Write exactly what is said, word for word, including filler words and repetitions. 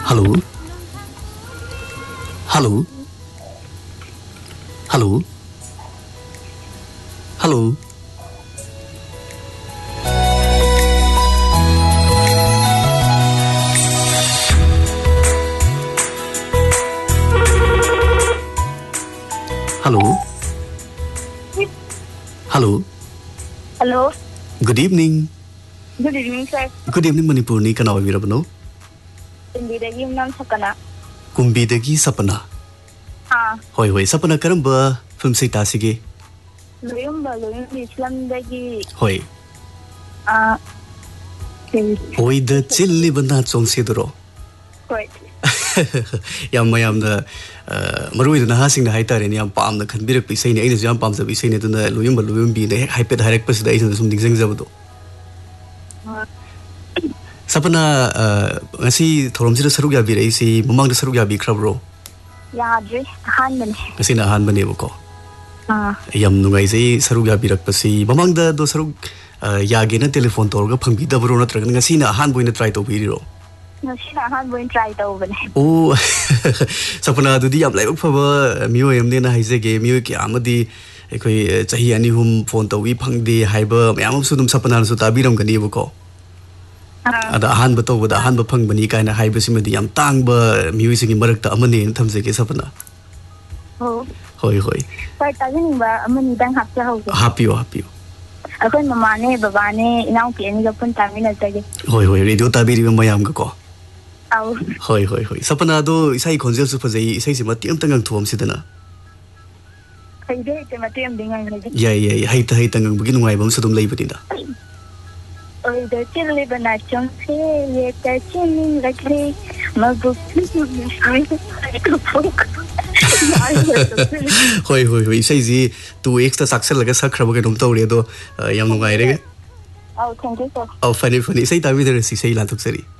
Hello? Hello? Hello? Hello? Hello? Hello? Hello? Good evening. Good evening, sir. Good evening, Manipur ni kana oibirabno? Kumbidagi nam Sapana. Kumbidagi Sapana. Ah. Hoi hoi Sapana karamba film sei tasige. Loyumba loyumbi Islamdagi. Hoi. Ah. Oi the chilli bana chongsedro. Hoi. Yam mayam da marui na hasing na haitare ni yam pam na khanbirak pisai ni aina jam pam sa pisai ni tuna loyumba loyumbi ne haipet harek pas da aina sum dingzeng zabdo. Sapana ngasi thorom sira saruk ya bi rai si mamang da saruk ya bi khrabro. Ya dre han bane. Ngasi na han bane bako. Ah. Yam nungai sei saruk ya bi rak pasi mamang da do saruk ya ge na telephone tor ga phangbi da bro na tra ngasi na han boina try to bi ro. Ngasi na han boina try to bane. Oh Sapana du di yam lai phaba miyo yam ne na haise ge miyo ki amadi ekoi chahi ani hum phone to wi phangdi haiba mayam su dum Sapana su ta bi ram gani bako. Ada ahan betul ada ahan bepang bani kaina hai besimedi yam tang ba music ni marak ta amani thamse ke Sapana. Oh. Hoi hoi. Sai tajin ba amani dang hap cha ho. Happy happy. Akoi mama ne baba ne inau ki ni ga pun tamina tage. Hoi hoi radio ta biri mayam ga ko. Au. Hoi hoi hoi. Sapana do isai khonjel su phajai isai sima tiam tangang thuam sidana. Kai de te matiam dingai ne. Ya ya hai ta hai tangang bugi nungai bam sadum lai badina. Oi the chilli bana chong se ye ta chilli lakre mabuk. Hoi hoi hoi isai ji tu extra saksel laga sakhra ba dum tawre do yam nungai re. Oh, thank you sir. Oh funny funny isai ta bi de si sai la thuk sari.